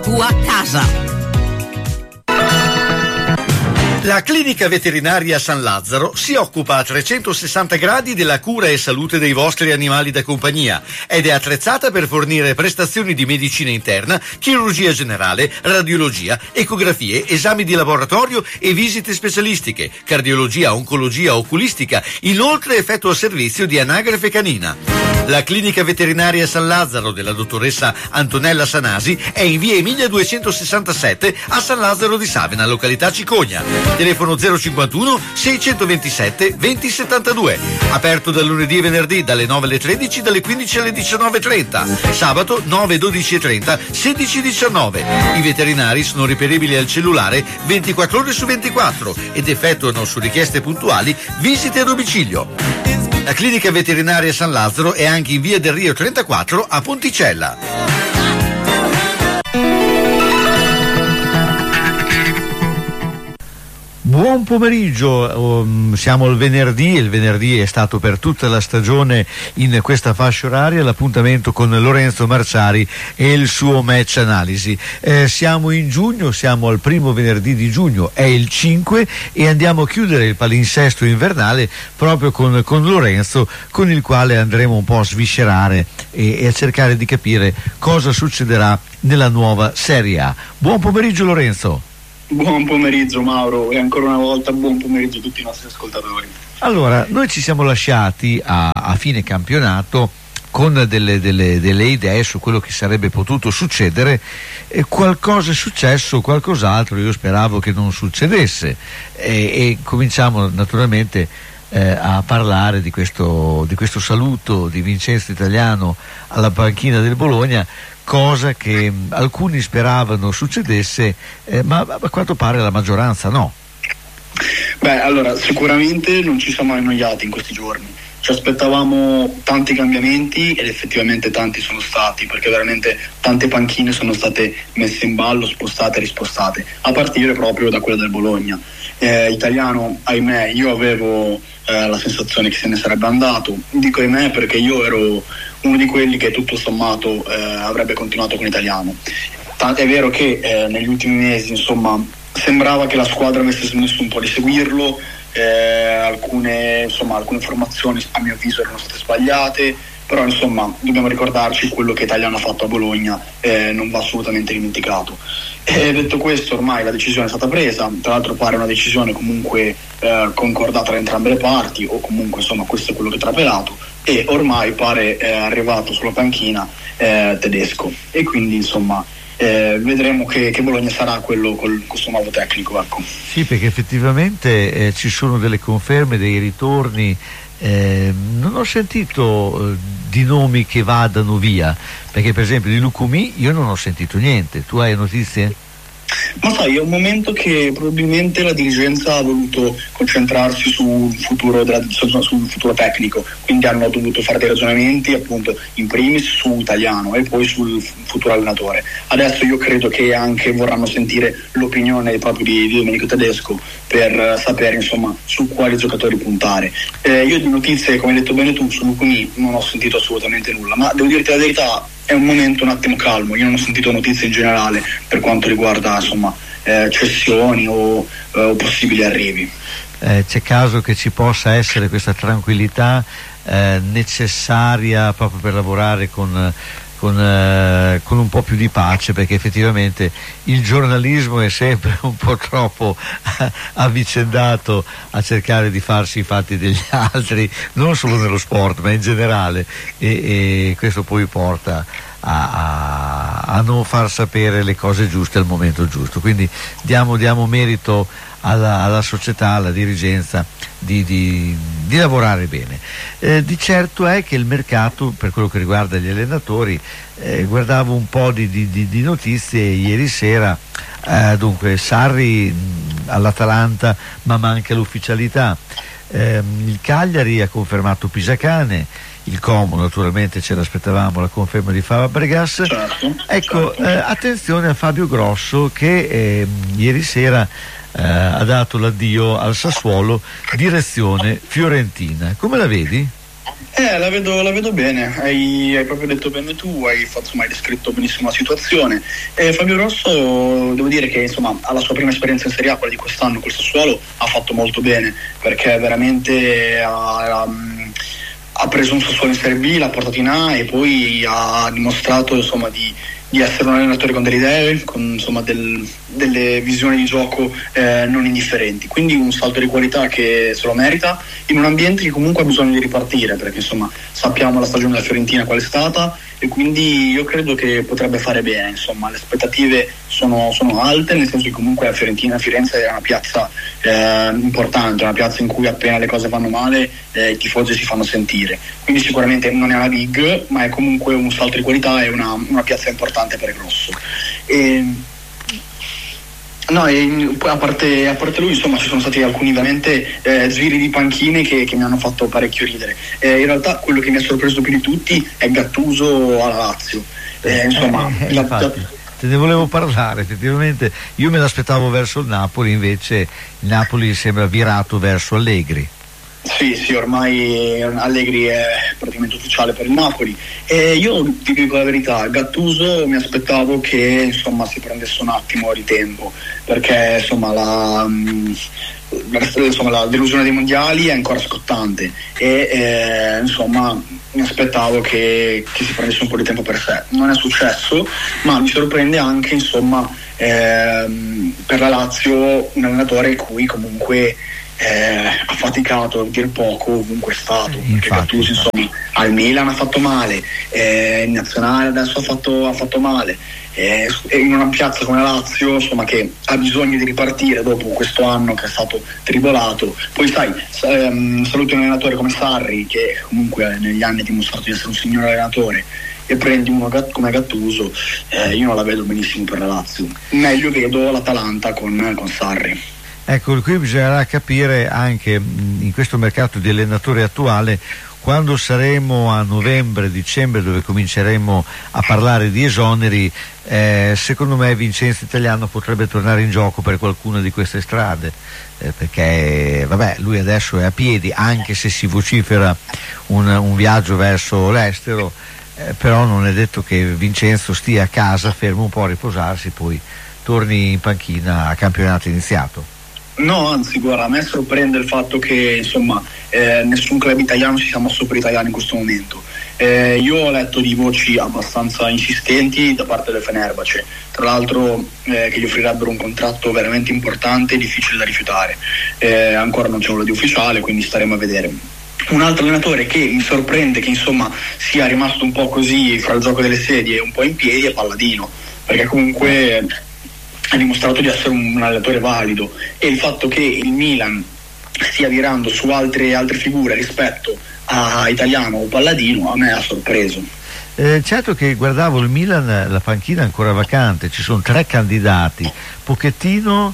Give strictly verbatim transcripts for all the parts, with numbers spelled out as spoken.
tua casa. La clinica veterinaria San Lazzaro si occupa a trecentosessanta gradi della cura e salute dei vostri animali da compagnia ed è attrezzata per fornire prestazioni di medicina interna, chirurgia generale, radiologia, ecografie, esami di laboratorio e visite specialistiche, cardiologia, oncologia, oculistica. Inoltre effettua servizio di anagrafe canina. La clinica veterinaria San Lazzaro della dottoressa Antonella Sanasi è in via Emilia duecentosessantasette a San Lazzaro di Savena, località Cicogna. Telefono zero cinquantuno seicentoventisette venti settantadue. Aperto dal lunedì e venerdì dalle nove alle tredici, dalle quindici alle diciannove e trenta. Sabato nove, dodici e trenta, sedici e diciannove. I veterinari sono reperibili al cellulare ventiquattro ore su ventiquattro ed effettuano su richieste puntuali visite a domicilio. La clinica veterinaria San Lazzaro è anche in via del Rio trentaquattro a Ponticella. Buon pomeriggio, siamo al venerdì, il venerdì è stato per tutta la stagione in questa fascia oraria l'appuntamento con Lorenzo Marciari e il suo match analisi. Eh, siamo in giugno, siamo al primo venerdì di giugno, è il cinque e andiamo a chiudere il palinsesto invernale proprio con, con Lorenzo, con il quale andremo un po' a sviscerare e, e a cercare di capire cosa succederà nella nuova Serie A. Buon pomeriggio Lorenzo. Buon pomeriggio Mauro e ancora una volta buon pomeriggio a tutti i nostri ascoltatori. Allora, noi ci siamo lasciati a, a fine campionato con delle, delle, delle idee su quello che sarebbe potuto succedere e qualcosa è successo, qualcos'altro io speravo che non succedesse e, e cominciamo naturalmente eh, a parlare di questo, di questo saluto di Vincenzo Italiano alla panchina del Bologna, cosa che mh, alcuni speravano succedesse, eh, ma a quanto pare la maggioranza no. Beh, allora, sicuramente non ci siamo annoiati in questi giorni. Ci aspettavamo tanti cambiamenti ed effettivamente tanti sono stati, perché veramente tante panchine sono state messe in ballo, spostate e rispostate, a partire proprio da quella del Bologna. Eh, Italiano, ahimè, io avevo eh, la sensazione che se ne sarebbe andato. Dico ahimè perché io ero uno di quelli che tutto sommato eh, avrebbe continuato con Italiano. T- è vero che eh, negli ultimi mesi, insomma, sembrava che la squadra avesse smesso un po' di seguirlo, eh, alcune, insomma, alcune formazioni a mio avviso erano state sbagliate, però insomma dobbiamo ricordarci quello che Italiano ha fatto a Bologna, eh, non va assolutamente dimenticato. E detto questo, ormai la decisione è stata presa, tra l'altro pare una decisione comunque eh, concordata da entrambe le parti, o comunque insomma questo è quello che è trapelato, e ormai pare eh, arrivato sulla panchina eh, Tedesco, e quindi insomma eh, vedremo che, che Bologna sarà quello col questo nuovo tecnico, ecco. Sì, perché effettivamente eh, ci sono delle conferme, dei ritorni. Eh, non ho sentito eh, di nomi che vadano via, perché per esempio di Lucumí io non ho sentito niente. Tu hai notizie? Ma sai, è un momento che probabilmente la dirigenza ha voluto concentrarsi sul futuro, della, sul futuro tecnico, quindi hanno dovuto fare dei ragionamenti appunto in primis su Italiano e poi sul futuro allenatore. Adesso io credo che anche vorranno sentire l'opinione proprio di, di Domenico Tedesco per sapere insomma su quali giocatori puntare. Eh, io di notizie, come hai detto bene tu, su Lucumí non ho sentito assolutamente nulla, ma devo dirti la verità, è un momento un attimo calmo, io non ho sentito notizie in generale per quanto riguarda insomma eh, cessioni o, eh, o possibili arrivi. Eh, c'è caso che ci possa essere questa tranquillità eh, necessaria proprio per lavorare con, con, eh, con un po' più di pace, perché effettivamente il giornalismo è sempre un po' troppo avvicendato a cercare di farsi i fatti degli altri, non solo nello sport ma in generale, e, e questo poi porta a, a, a non far sapere le cose giuste al momento giusto. Quindi diamo, diamo merito alla, alla società, alla dirigenza di, di, di lavorare bene. Eh, di certo è che il mercato, per quello che riguarda gli allenatori, eh, guardavo un po' di, di, di, di notizie ieri sera. Eh, dunque Sarri mh, all'Atalanta, ma manca l'ufficialità. Eh, il Cagliari ha confermato Pisacane, il Como naturalmente ce l'aspettavamo, la conferma di Fabregas. Certo, ecco, certo. Eh, attenzione a Fabio Grosso che eh, ieri sera eh, ha dato l'addio al Sassuolo, direzione Fiorentina. Come la vedi? Eh, la vedo, la vedo bene, hai, hai proprio detto bene tu, hai, fatto, insomma, hai descritto benissimo la situazione. Eh, Fabio Grosso, devo dire che insomma alla sua prima esperienza in Serie A, quella di quest'anno col Sassuolo, ha fatto molto bene, perché veramente ha, ha, ha preso un Sassuolo in Serie B, l'ha portato in A e poi ha dimostrato insomma di di essere un allenatore con delle idee, con insomma del, delle visioni di gioco eh, non indifferenti, quindi un salto di qualità che se lo merita in un ambiente che comunque ha bisogno di ripartire, perché insomma sappiamo la stagione della Fiorentina qual è stata e quindi io credo che potrebbe fare bene, insomma le aspettative sono, sono alte, nel senso che comunque la Fiorentina, Firenze è una piazza eh, importante, una piazza in cui appena le cose vanno male eh, i tifosi si fanno sentire, quindi sicuramente non è una big, ma è comunque un salto di qualità e una, una piazza importante per il Grosso. E, no, e, a, parte, a parte lui insomma ci sono stati alcuni veramente eh, giri di panchine che, che mi hanno fatto parecchio ridere. Eh, in realtà quello che mi ha sorpreso più di tutti è Gattuso alla Lazio. Eh, insomma, eh, eh, la, infatti, te ne volevo parlare, effettivamente io me l'aspettavo verso il Napoli, invece il Napoli sembra virato verso Allegri. Sì, sì, ormai Allegri è praticamente ufficiale per il Napoli e io ti dico la verità, Gattuso mi aspettavo che insomma si prendesse un attimo di tempo, perché insomma la, la, insomma, la delusione dei mondiali è ancora scottante e eh, insomma mi aspettavo che, che si prendesse un po' di tempo per sé. Non è successo, ma mi sorprende anche insomma ehm, per la Lazio un allenatore in cui comunque Eh, ha faticato a dir poco ovunque è stato, eh, perché Gattuso insomma al Milan ha fatto male, eh, in nazionale adesso ha fatto, ha fatto male, eh, in una piazza come la Lazio insomma che ha bisogno di ripartire dopo questo anno che è stato tribolato. Poi sai, ehm, saluti un allenatore come Sarri che comunque negli anni ha dimostrato di essere un signor allenatore e prendi uno come Gattuso, eh, io non la vedo benissimo per la Lazio, meglio vedo l'Atalanta con, con Sarri. Ecco, qui bisognerà capire anche in questo mercato di allenatori attuale, quando saremo a novembre, dicembre, dove cominceremo a parlare di esoneri, eh, secondo me Vincenzo Italiano potrebbe tornare in gioco per qualcuna di queste strade, eh, perché vabbè, lui adesso è a piedi, anche se si vocifera un, un viaggio verso l'estero, eh, però non è detto che Vincenzo stia a casa fermo un po' a riposarsi, poi torni in panchina a campionato iniziato. No, anzi, guarda, a me sorprende il fatto che insomma eh, nessun club italiano si sia mosso per italiano in questo momento. Eh, io ho letto di voci abbastanza insistenti da parte del Fenerbahce, tra l'altro eh, che gli offrirebbero un contratto veramente importante e difficile da rifiutare. Eh, ancora non c'è nulla di ufficiale, quindi staremo a vedere. Un altro allenatore che mi sorprende che insomma sia rimasto un po' così fra il gioco delle sedie e un po' in piedi è Palladino, perché comunque ha dimostrato di essere un allenatore valido e il fatto che il Milan stia virando su altre, altre figure rispetto a Italiano o Palladino a me ha sorpreso. Eh, certo che guardavo il Milan, la panchina è ancora vacante, ci sono tre candidati, Pochettino,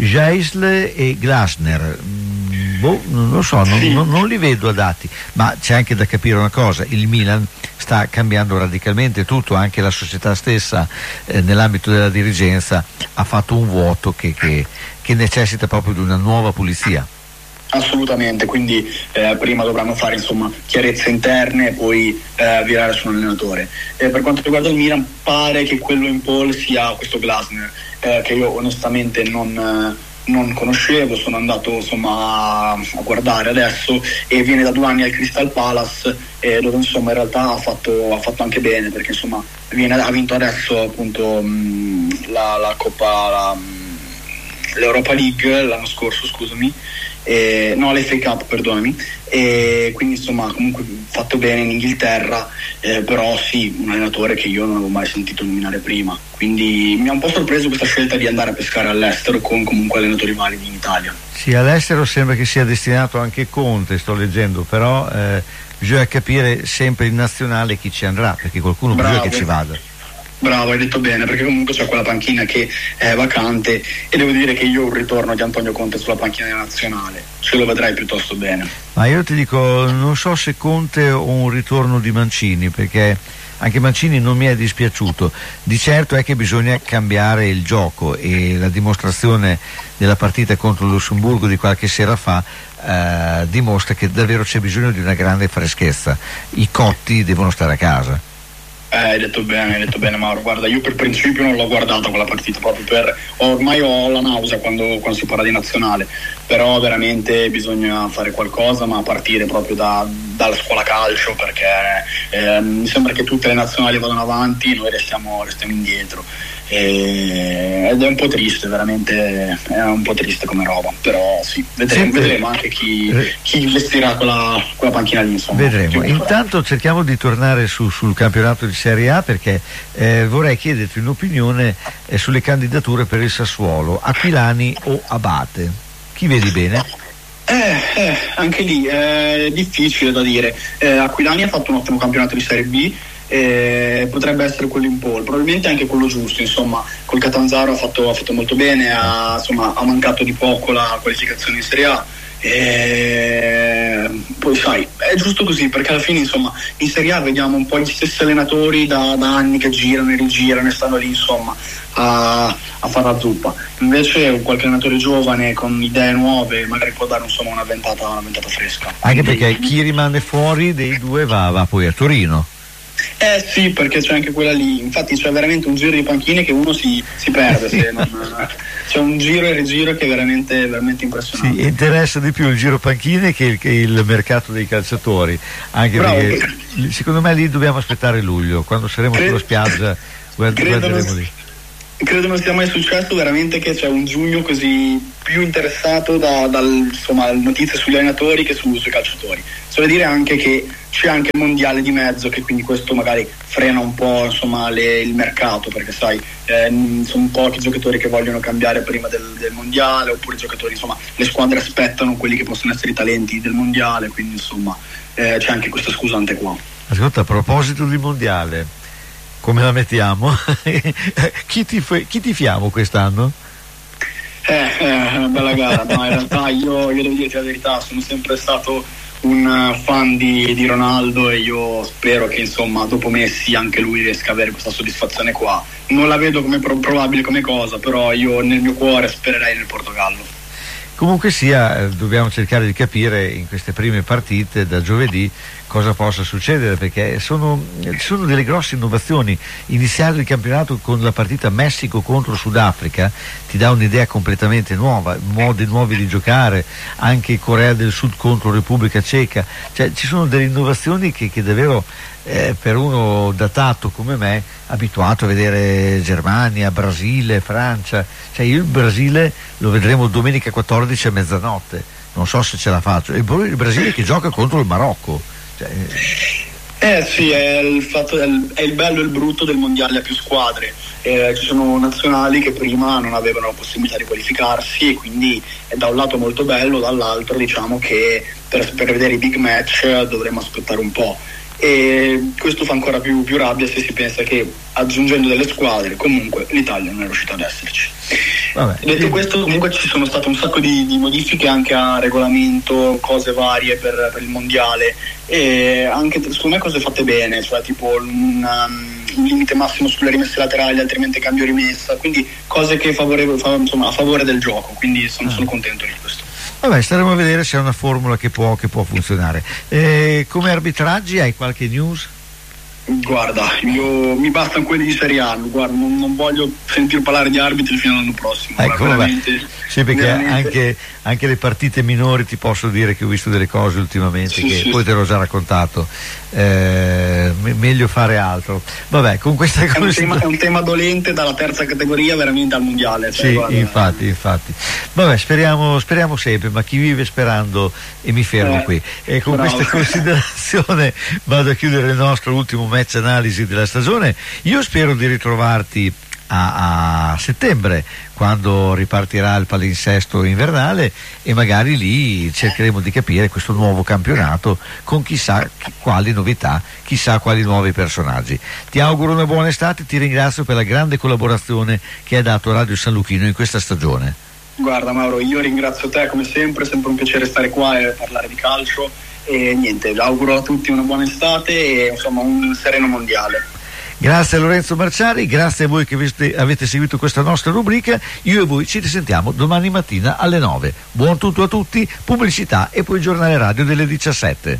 Geisle e Glasner. Mm, boh, non lo so, non, sì. non, non li vedo adatti, ma c'è anche da capire una cosa, il Milan sta cambiando radicalmente tutto, anche la società stessa eh, nell'ambito della dirigenza ha fatto un vuoto che, che, che necessita proprio di una nuova pulizia. Assolutamente, quindi eh, prima dovranno fare insomma chiarezze interne e poi eh, virare su un allenatore. Eh, per quanto riguarda il Milan pare che quello in pole sia questo Glasner, eh, che io onestamente non, eh, non conoscevo, sono andato insomma a, a guardare adesso e viene da due anni al Crystal Palace, eh, dove insomma in realtà ha fatto, ha fatto anche bene, perché insomma viene, ha vinto adesso appunto mh, la, la Coppa, la, mh, l'Europa League l'anno scorso, scusami. Eh, no, l'F A Cup, perdonami, e quindi insomma comunque fatto bene in Inghilterra, eh, però sì, un allenatore che io non avevo mai sentito nominare prima, quindi mi ha un po' sorpreso questa scelta di andare a pescare all'estero con comunque allenatori validi in Italia. Sì, all'estero sembra che sia destinato anche Conte, sto leggendo, però eh, bisogna capire sempre in nazionale chi ci andrà, perché qualcuno Bravo. bisogna che ci vada. Bravo, hai detto bene, perché comunque c'è quella panchina che è vacante e devo dire che io un ritorno di Antonio Conte sulla panchina nazionale ce lo vedrai piuttosto bene. Ma io ti dico, non so se Conte o un ritorno di Mancini, perché anche Mancini non mi è dispiaciuto. Di certo è che bisogna cambiare il gioco, e la dimostrazione della partita contro il Lussemburgo di qualche sera fa eh, dimostra che davvero c'è bisogno di una grande freschezza. I cotti devono stare a casa. Eh, hai detto bene, hai detto bene Mauro. Guarda, io per principio non l'ho guardata quella partita, proprio per ormai ho la nausea quando, quando si parla di nazionale, però veramente bisogna fare qualcosa, ma a partire proprio da, dalla scuola calcio, perché eh, mi sembra che tutte le nazionali vadano avanti, noi restiamo, restiamo indietro. E, ed è un po' triste, veramente è un po' triste come roba, però sì, vedremo, Senti, vedremo anche chi, chi vestirà quella, quella panchina lì, insomma. Vedremo. Intanto cerchiamo di tornare su, sul campionato di Serie A, perché eh, vorrei chiederti un'opinione eh, sulle candidature per il Sassuolo, Aquilani o Abate. Chi vedi bene? Eh, eh, anche lì è difficile da dire. eh, Aquilani ha fatto un ottimo campionato di Serie B, eh, potrebbe essere quello in pole, probabilmente anche quello giusto, insomma col Catanzaro ha fatto, ha fatto molto bene, ha, insomma, ha mancato di poco la qualificazione in Serie A, e poi sai, è giusto così, perché alla fine insomma in Serie A vediamo un po' gli stessi allenatori da, da anni che girano e rigirano e stanno lì insomma a, a fare la zuppa. Invece qualche allenatore giovane con idee nuove magari può dare insomma una ventata, una ventata fresca, anche perché chi rimane fuori dei due va, va poi a Torino. Eh sì, perché c'è anche quella lì, infatti c'è veramente un giro di panchine che uno si, si perde se non, c'è un giro e rigiro che è veramente, veramente impressionante. Sì, interessa di più il giro panchine che il, che il mercato dei calciatori, anche Bravo. Perché secondo me lì dobbiamo aspettare luglio, quando saremo Cred- sulla spiaggia guard- guarderemo lì. Credo non sia mai successo veramente che c'è un giugno così più interessato da, dal, insomma, notizie sugli allenatori che su, sui calciatori. Solo dire anche che c'è anche il mondiale di mezzo, che quindi questo magari frena un po' insomma le, il mercato, perché sai eh, sono pochi giocatori che vogliono cambiare prima del, del mondiale, oppure giocatori, insomma le squadre aspettano quelli che possono essere i talenti del mondiale, quindi insomma eh, c'è anche questa scusante qua. Ascolta, a proposito di mondiale, come la mettiamo? chi, ti f- chi tifiamo quest'anno? Eh, eh, una bella gara, ma in realtà io, io devo dirti la verità, sono sempre stato un fan di, di Ronaldo, e io spero che insomma dopo Messi anche lui riesca a avere questa soddisfazione qua. Non la vedo come pro- probabile come cosa, però io nel mio cuore spererei nel Portogallo. Comunque sia, eh, dobbiamo cercare di capire in queste prime partite da giovedì cosa possa succedere, perché sono, sono delle grosse innovazioni. Iniziare il campionato con la partita Messico contro Sudafrica ti dà un'idea completamente nuova, modi nuovi di giocare, anche Corea del Sud contro Repubblica Ceca, cioè ci sono delle innovazioni che, che davvero eh, per uno datato come me, abituato a vedere Germania, Brasile, Francia, cioè io il Brasile lo vedremo domenica quattordici a mezzanotte, non so se ce la faccio, e poi il Brasile che gioca contro il Marocco. Cioè, Eh sì, è il, fatto, è, il, è il bello e il brutto del mondiale a più squadre. Eh, ci sono nazionali che prima non avevano la possibilità di qualificarsi, e quindi è da un lato molto bello, dall'altro diciamo che per, per vedere i big match dovremmo aspettare un po', e questo fa ancora più, più rabbia se si pensa che aggiungendo delle squadre comunque l'Italia non è riuscita ad esserci. Vabbè. Detto questo, comunque ci sono state un sacco di, di modifiche anche a regolamento, cose varie per, per il mondiale, e anche secondo me cose fatte bene, cioè tipo un, um, un limite massimo sulle rimesse laterali, altrimenti cambio rimessa, quindi cose che favorevole, fa, insomma, a favore del gioco, quindi sono, sono contento di questo. Vabbè, staremo a vedere se è una formula che può, che può funzionare. Eh, come arbitraggi hai qualche news? Guarda, io mi bastano quelli di Serie A, guarda, non, non voglio sentire parlare di arbitri fino all'anno prossimo. Ecco, veramente, sì, perché veramente... anche, anche le partite minori ti posso dire che ho visto delle cose ultimamente, sì, che sì, poi sì. te l'ho già raccontato. Eh, me- meglio fare altro. Vabbè, con questa è cosa. Un tema, è un tema dolente dalla terza categoria veramente al mondiale. Cioè, sì, guarda, infatti, infatti. Vabbè, speriamo, speriamo sempre, ma chi vive sperando, e mi fermo eh, qui. E con bravo. questa considerazione vado a chiudere il nostro ultimo match analisi della stagione. Io spero di ritrovarti a, a settembre, quando ripartirà il palinsesto invernale, e magari lì cercheremo di capire questo nuovo campionato con chissà quali novità, chissà quali nuovi personaggi. Ti auguro una buona estate, ti ringrazio per la grande collaborazione che hai dato a Radio San Luchino in questa stagione. Guarda Mauro, io ringrazio te come sempre, è sempre un piacere stare qua e parlare di calcio, e niente, auguro a tutti una buona estate e insomma un sereno mondiale. Grazie a Lorenzo Marciari, grazie a voi che avete, avete seguito questa nostra rubrica. Io e voi ci risentiamo domani mattina alle nove. Buon tutto a tutti, pubblicità e poi giornale radio delle diciassette.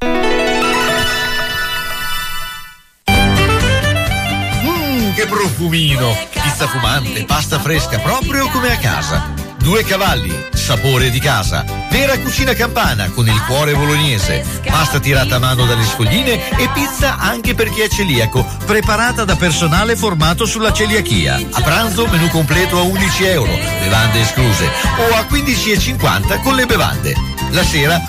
Mmm, che profumino! Pizza fumante, pasta fresca, proprio come a casa. Due cavalli, sapore di casa. Vera cucina campana con il cuore bolognese. Pasta tirata a mano dalle sfogline e pizza anche per chi è celiaco, preparata da personale formato sulla celiachia. A pranzo menù completo a undici euro, bevande escluse, o a quindici e cinquanta con le bevande. La sera